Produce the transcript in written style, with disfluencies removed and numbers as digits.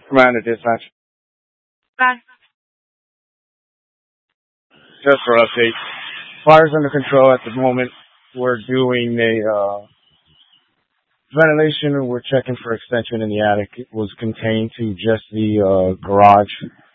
Commander dispatch. Bye. Just for update. Fire's under control at the moment. We're doing a ventilation. We're checking for extension in the attic. It was contained to just the garage